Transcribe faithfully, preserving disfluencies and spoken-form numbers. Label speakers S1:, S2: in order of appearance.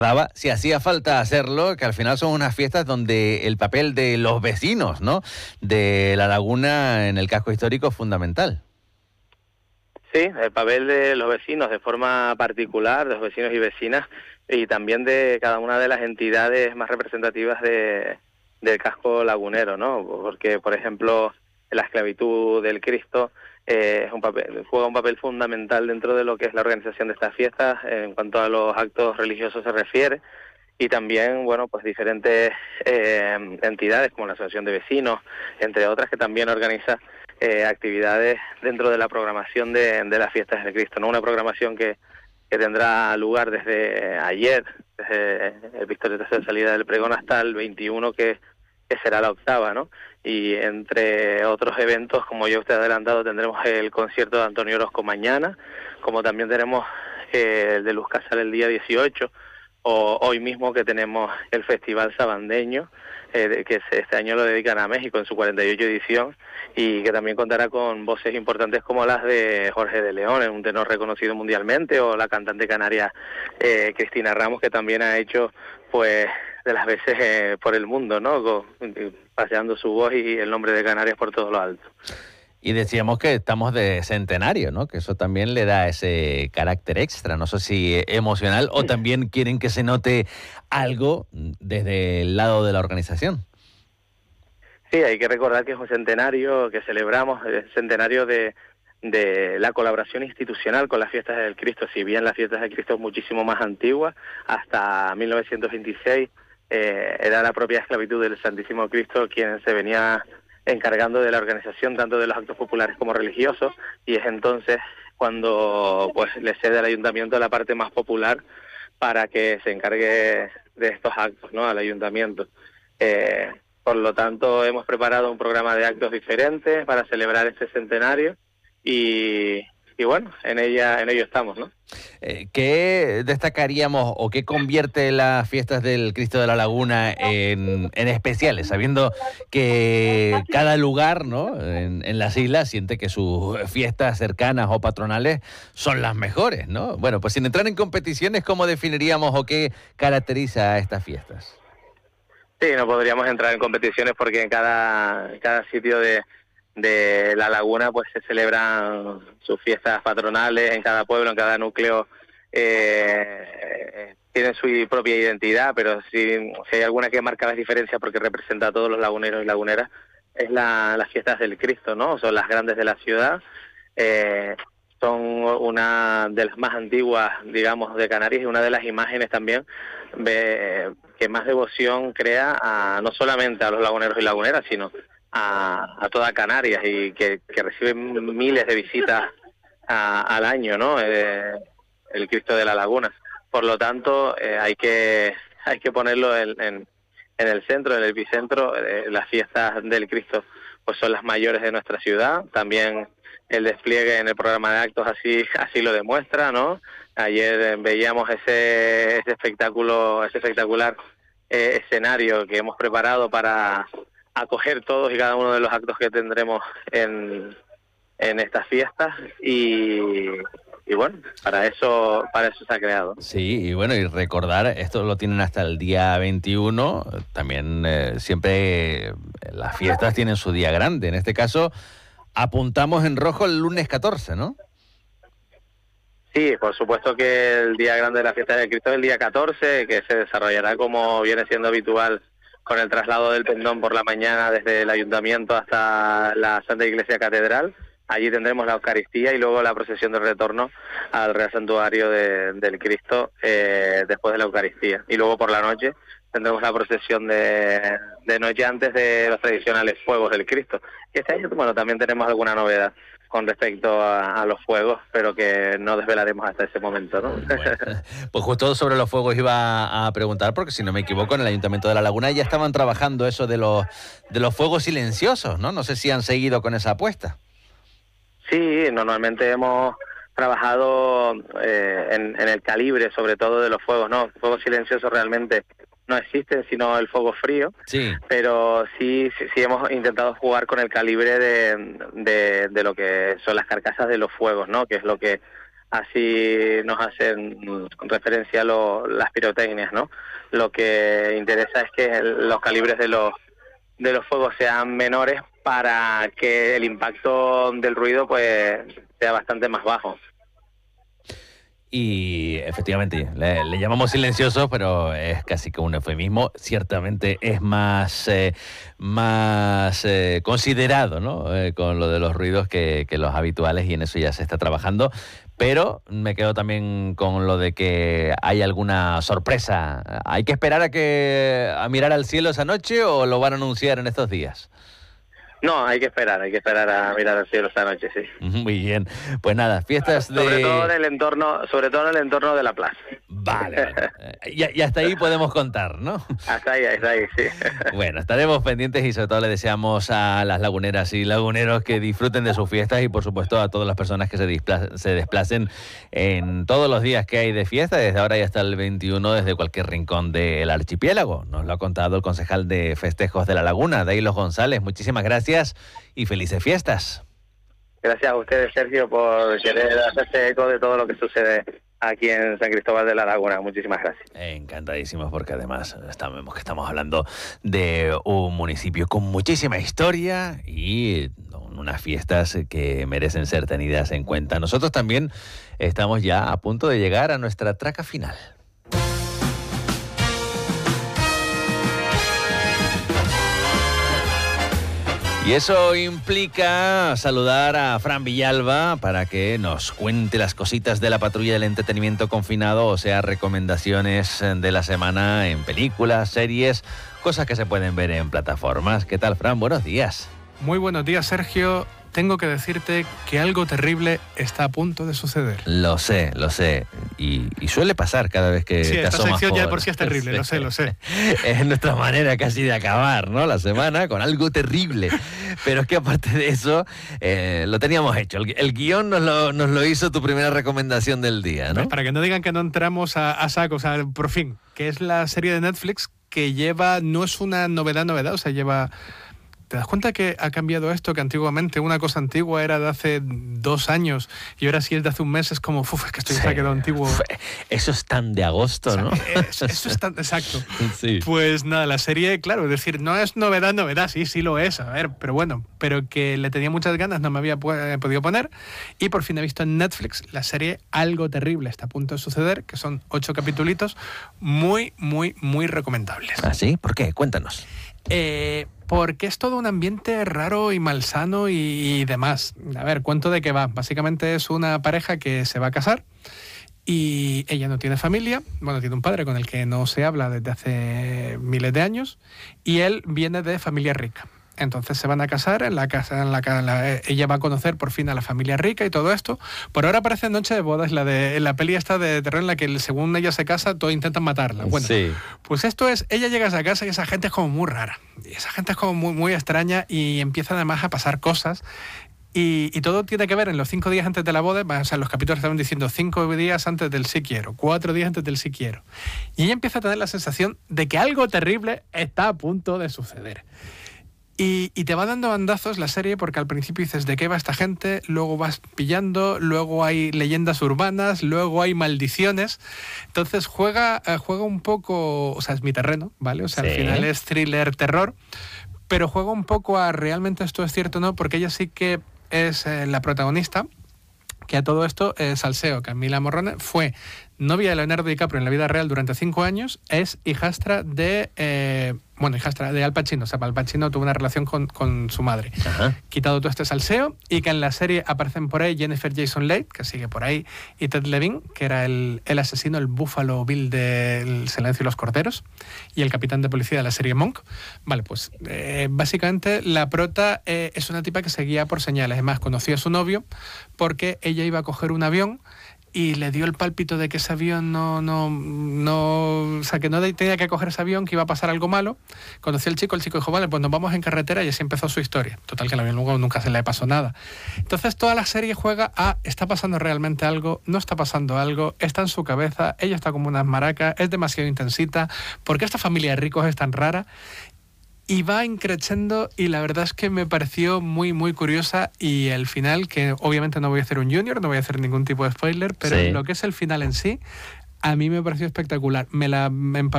S1: Daba, si hacía falta hacerlo, que al final son unas fiestas donde el papel de los vecinos, ¿no?, de la laguna en el casco histórico es fundamental.
S2: Sí, el papel de los vecinos de forma particular, de los vecinos y vecinas, y también de cada una de las entidades más representativas de, del casco lagunero, ¿no? Porque, por ejemplo, la esclavitud del Cristo eh, es un papel, juega un papel fundamental dentro de lo que es la organización de estas fiestas en cuanto a los actos religiosos se refiere, y también, bueno, pues diferentes eh, entidades como la Asociación de Vecinos, entre otras, que también organiza eh, actividades dentro de la programación de, de las fiestas del Cristo, ¿no? Una programación que, que tendrá lugar desde ayer, desde el victorioso de salida del pregón hasta el veintiuno, que, que será la octava, ¿no? Y entre otros eventos, como ya usted ha adelantado, tendremos el concierto de Antonio Orozco mañana, como también tenemos eh, el de Luz Casal el día dieciocho, o hoy mismo que tenemos el Festival Sabandeño, eh, que este año lo dedican a México en su cuarenta y ocho edición, y que también contará con voces importantes como las de Jorge de León, un tenor reconocido mundialmente, o la cantante canaria eh, Cristina Ramos, que también ha hecho pues de las veces eh, por el mundo, ¿no?, Con, paseando su voz y el nombre de Canarias por todo lo alto.
S1: Y decíamos que estamos de centenario, ¿no?, que eso también le da ese carácter extra, no sé si emocional, o también quieren que se note algo desde el lado de la organización.
S2: Sí, hay que recordar que es un centenario que celebramos, el centenario de, de la colaboración institucional con las fiestas del Cristo. Si bien las fiestas del Cristo es muchísimo más antigua, hasta mil novecientos veintiséis eh, era la propia esclavitud del Santísimo Cristo quien se venía encargando de la organización tanto de los actos populares como religiosos, y es entonces cuando pues le cede al ayuntamiento la parte más popular para que se encargue de estos actos, ¿no?, al ayuntamiento. Eh, por lo tanto, hemos preparado un programa de actos diferentes para celebrar este centenario y, y bueno, en ella en ello estamos, ¿no?
S1: Eh, ¿Qué destacaríamos o qué convierte las fiestas del Cristo de la Laguna en, en especiales, sabiendo que cada lugar, ¿no?, en, en las islas siente que sus fiestas cercanas o patronales son las mejores, ¿no? Bueno, pues sin entrar en competiciones, ¿cómo definiríamos o qué caracteriza a estas fiestas?
S2: Sí, no podríamos entrar en competiciones porque en cada, cada sitio de, de la laguna pues se celebran sus fiestas patronales, en cada pueblo, en cada núcleo eh, tienen su propia identidad, pero si, si hay alguna que marca las diferencias porque representa a todos los laguneros y laguneras, es la, las fiestas del Cristo, ¿no? Son las grandes de la ciudad, eh, son una de las más antiguas, digamos, de Canarias, y una de las imágenes también de, que más devoción crea a, no solamente a los laguneros y laguneras, sino a, a toda Canarias, y que, que reciben miles de visitas a, al año, ¿no? Eh, el Cristo de la Laguna. Por lo tanto, eh, hay que hay que ponerlo en, en, en el centro, en el epicentro. Eh, las fiestas del Cristo pues son las mayores de nuestra ciudad. También el despliegue en el programa de actos así así lo demuestra, ¿no? Ayer eh, veíamos ese ese espectáculo, ese espectacular eh, escenario que hemos preparado para acoger todos y cada uno de los actos que tendremos en, en estas fiestas, y, y bueno, para eso para eso se ha creado.
S1: Sí, y bueno, y recordar, esto lo tienen hasta el día veintiuno, también eh, siempre eh, las fiestas tienen su día grande, en este caso apuntamos en rojo el lunes catorce, ¿no?
S2: Sí, por supuesto que el día grande de la fiesta del Cristo es el día catorce, que se desarrollará como viene siendo habitual con el traslado del pendón por la mañana desde el ayuntamiento hasta la Santa Iglesia Catedral. Allí tendremos la Eucaristía y luego la procesión de retorno al Real Santuario de, del Cristo eh, después de la Eucaristía. Y luego por la noche tendremos la procesión de, de noche antes de los tradicionales fuegos del Cristo. Y este año, bueno, también tenemos alguna novedad con respecto a, a los fuegos, pero que no desvelaremos hasta ese momento, ¿no?
S1: Bueno, pues justo sobre los fuegos iba a preguntar, porque si no me equivoco, en el Ayuntamiento de La Laguna ya estaban trabajando eso de los, de los fuegos silenciosos, ¿no? No sé si han seguido con esa apuesta.
S2: Sí, normalmente hemos trabajado eh, en, en el calibre, sobre todo de los fuegos, ¿no? Fuegos silenciosos realmente no existen, sino el fuego frío,
S1: Sí.
S2: pero sí, sí, sí hemos intentado jugar con el calibre de, de, de lo que son las carcasas de los fuegos, ¿no? Que es lo que así nos hacen referencia lo, las pirotecnias, ¿no? Lo que interesa es que los calibres de los de los fuegos sean menores para que el impacto del ruido pues sea bastante más bajo.
S1: Y efectivamente, le, le llamamos silencioso, pero es casi que un eufemismo. Ciertamente es más, eh, más eh, considerado, ¿no? Eh, con lo de los ruidos que, que los habituales, y en eso ya se está trabajando. Pero me quedo también con lo de que hay alguna sorpresa. ¿Hay que esperar a que a mirar al cielo esa noche o lo van a anunciar en estos días?
S2: No, hay que esperar, hay que esperar a mirar al cielo esta noche, sí.
S1: Muy bien. Pues nada, fiestas de...
S2: Sobre todo en el entorno, sobre todo en el entorno de la plaza.
S1: Vale, vale. Y, y hasta ahí podemos contar, ¿no?
S2: Hasta ahí, hasta ahí, sí.
S1: Bueno, estaremos pendientes y sobre todo le deseamos a las laguneras y laguneros que disfruten de sus fiestas y por supuesto a todas las personas que se, desplacen, se desplacen en todos los días que hay de fiesta, desde ahora y hasta el veintiuno, desde cualquier rincón del archipiélago. Nos lo ha contado el concejal de Festejos de la Laguna, Deilos González. Muchísimas gracias y felices fiestas.
S2: Gracias a ustedes, Sergio, por querer hacerse eco de todo lo que sucede aquí en San Cristóbal de la Laguna. Muchísimas gracias.
S1: Encantadísimos, porque además estamos, que estamos hablando de un municipio con muchísima historia y unas fiestas que merecen ser tenidas en cuenta. Nosotros también estamos ya a punto de llegar a nuestra traca final. Y eso implica saludar a Fran Villalba para que nos cuente las cositas de la patrulla del entretenimiento confinado, o sea, recomendaciones de la semana en películas, series, cosas que se pueden ver en plataformas. ¿Qué tal, Fran? Buenos días.
S3: Muy buenos días, Sergio. Tengo que decirte que algo terrible está a punto de suceder.
S1: Lo sé, lo sé. Y, y suele pasar cada vez que
S3: sí,
S1: te asomas.
S3: Sí, esta sección
S1: por...
S3: ya de por sí es terrible, sí. lo sé, lo sé.
S1: Es nuestra manera casi de acabar, ¿no? La semana con algo terrible. Pero es que aparte de eso, eh, lo teníamos hecho. El, el guión nos lo, nos lo hizo tu primera recomendación del día, ¿no?
S3: Pues para que no digan que no entramos a, a saco, o sea, por fin, que es la serie de Netflix que lleva, no es una novedad, novedad, o sea, lleva... ¿Te das cuenta que ha cambiado esto? Que antiguamente una cosa antigua era de hace dos años y ahora si es de hace un mes es como, uff, es que esto ya se ha quedado antiguo.
S1: Eso es tan de agosto, o sea, ¿no?
S3: Eso, eso es tan, exacto.
S1: Sí.
S3: Pues nada, la serie, claro, es decir, no es novedad, novedad, sí, sí lo es, a ver, pero bueno, pero que le tenía muchas ganas, no me había podido poner y por fin he visto en Netflix la serie Algo Terrible está a punto de suceder, que son ocho capitulitos muy, muy, muy recomendables.
S1: ¿Ah, sí? ¿Por qué? Cuéntanos.
S3: Eh... Porque es todo un ambiente raro y malsano y, y demás. A ver, cuento de qué va. Básicamente es una pareja que se va a casar y ella no tiene familia. Bueno, tiene un padre con el que no se habla desde hace miles de años y él viene de familia rica. Entonces se van a casar, en la casa, en la, en la, ella va a conocer por fin a la familia rica y todo esto. Por ahora parece Noche de Bodas, la de en la peli esta de terror en la que según ella se casa, todos intentan matarla. Bueno,
S1: sí.
S3: Pues esto es, ella llega a esa casa y esa gente es como muy rara. Y esa gente es como muy, muy extraña y empiezan además a pasar cosas. Y, y todo tiene que ver en los cinco días antes de la boda, o sea, los capítulos estaban diciendo cinco días antes del sí quiero, cuatro días antes del sí quiero. Y ella empieza a tener la sensación de que algo terrible está a punto de suceder. Y, y te va dando bandazos la serie porque al principio dices de qué va esta gente, luego vas pillando, luego hay leyendas urbanas, luego hay maldiciones. Entonces juega, eh, juega un poco, o sea, es mi terreno, ¿vale? O sea, sí. Al final es thriller, terror, pero juega un poco a realmente esto es cierto o no, porque ella sí que es eh, la protagonista, que a todo esto, eh, Salseo, Camila Morrone, fue novia de Leonardo DiCaprio en la vida real durante cinco años, es hijastra de... Eh, bueno, hijastra de Al Pacino, o sea, Al Pacino tuvo una relación con, con su madre. Ajá. Quitado todo este salseo, y que en la serie aparecen por ahí Jennifer Jason Leigh, que sigue por ahí, y Ted Levine, que era el, el asesino, el Buffalo Bill de El Silencio y los Corderos, y el capitán de policía de la serie Monk. Vale, pues eh, básicamente la prota eh, es una tipa que se guía por señales. Además, conoció a su novio porque ella iba a coger un avión y le dio el pálpito de que ese avión no, no, no, o sea, que no tenía que coger ese avión, que iba a pasar algo malo. Conoció al chico, el chico dijo, vale, pues nos vamos en carretera, y así empezó su historia. Total, que el avión luego nunca se le pasó nada. Entonces toda la serie juega a, está pasando realmente algo, no está pasando algo, está en su cabeza, ella está como unas maracas, es demasiado intensita, ¿por qué esta familia de ricos es tan rara? y va increciendo, y la verdad es que me pareció muy, muy curiosa. Y el final, que obviamente no voy a hacer un junior, no voy a hacer ningún tipo de spoiler, pero
S1: Sí.
S3: lo que es el final en sí, a mí me pareció espectacular. Me la me empapé